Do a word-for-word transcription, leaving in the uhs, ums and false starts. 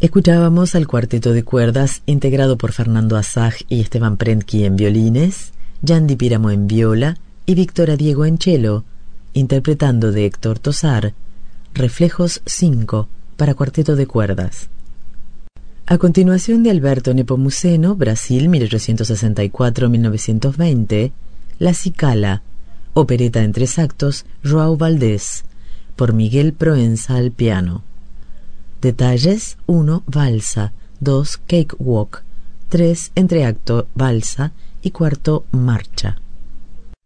Escuchábamos al cuarteto de cuerdas integrado por Fernando Asaj y Esteban Prentki en violines, Yandy Píramo en viola y Víctor Diego en cello, interpretando de Héctor Tosar Reflejos cinco para cuarteto de cuerdas. A continuación de Alberto Nepomuceno, Brasil mil ochocientos sesenta y cuatro a mil novecientos veinte, La Cicala, opereta en tres actos, João Valdés, por Miguel Proenza al piano. Detalles: uno Valsa, dos Cakewalk, tres Entreacto Valsa y cuarto Marcha.